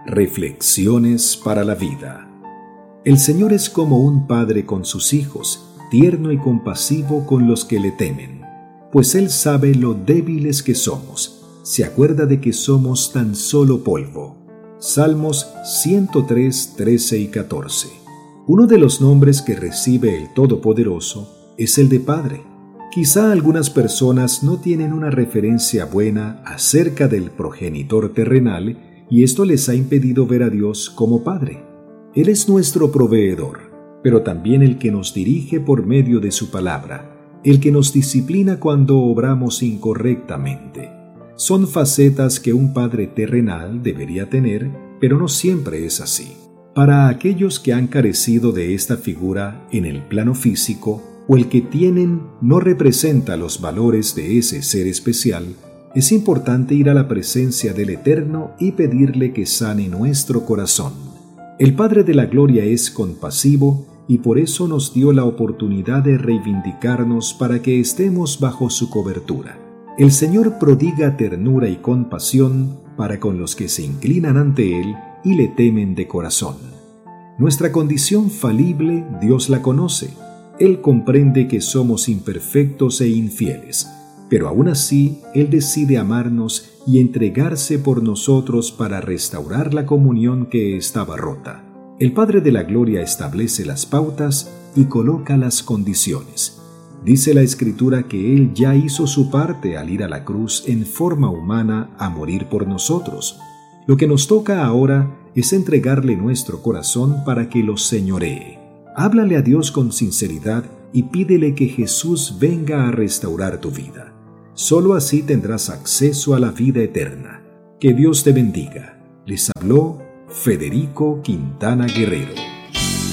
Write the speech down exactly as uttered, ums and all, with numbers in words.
Reflexiones para la vida. El Señor es como un padre con sus hijos, tierno y compasivo con los que le temen, pues Él sabe lo débiles que somos, se acuerda de que somos tan solo polvo. Salmos ciento tres, trece y catorce. Uno de los nombres que recibe el Todopoderoso es el de Padre. Quizá algunas personas no tienen una referencia buena acerca del progenitor terrenal y esto les ha impedido ver a Dios como Padre. Él es nuestro proveedor, pero también el que nos dirige por medio de su palabra, el que nos disciplina cuando obramos incorrectamente. Son facetas que un padre terrenal debería tener, pero no siempre es así. Para aquellos que han carecido de esta figura en el plano físico, o el que tienen no representa los valores de ese ser especial, es importante ir a la presencia del Eterno y pedirle que sane nuestro corazón. El Padre de la Gloria es compasivo y por eso nos dio la oportunidad de reivindicarnos para que estemos bajo su cobertura. El Señor prodiga ternura y compasión para con los que se inclinan ante Él y le temen de corazón. Nuestra condición falible Dios la conoce. Él comprende que somos imperfectos e infieles, pero aún así Él decide amarnos y entregarse por nosotros para restaurar la comunión que estaba rota. El Padre de la Gloria establece las pautas y coloca las condiciones. Dice la Escritura que Él ya hizo su parte al ir a la cruz en forma humana a morir por nosotros. Lo que nos toca ahora es entregarle nuestro corazón para que lo señoree. Háblale a Dios con sinceridad y pídele que Jesús venga a restaurar tu vida. Solo así tendrás acceso a la vida eterna. Que Dios te bendiga. Les habló Federico Quintana Guerrero.